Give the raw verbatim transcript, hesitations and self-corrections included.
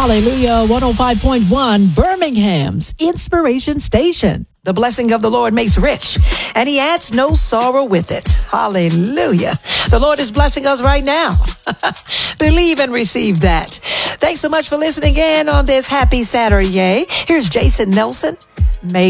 Hallelujah. one oh five point one, Birmingham's Inspiration Station. The blessing of the Lord makes rich, and he adds no sorrow with it. Hallelujah. The Lord is blessing us right now. Believe and receive that. Thanks so much for listening in on this happy Saturday. Here's Jason Nelson. May